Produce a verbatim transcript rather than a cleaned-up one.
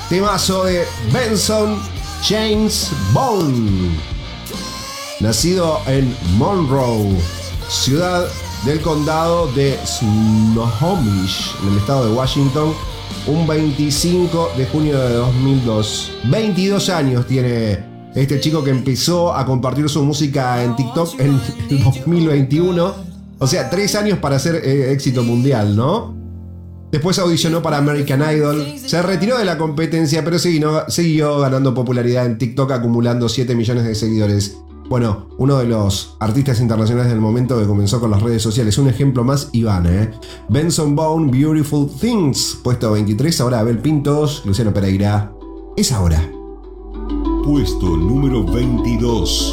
Temazo de Benson James Bone. Nacido en Monroe, ciudad del condado de Snohomish, en el estado de Washington, un veinticinco de junio de dos mil dos. veintidós años tiene este chico que empezó a compartir su música en TikTok en el dos mil veintiuno. O sea, tres años para hacer eh, éxito mundial, ¿no? Después audicionó para American Idol. Se retiró de la competencia, pero siguió, siguió ganando popularidad en TikTok, acumulando siete millones de seguidores. Bueno, uno de los artistas internacionales del momento que comenzó con las redes sociales. Un ejemplo más, Iván, ¿eh? Benson Bone, Beautiful Things, puesto veintitrés. Ahora Abel Pintos, Luciano Pereira. Es ahora. Puesto número veintidós.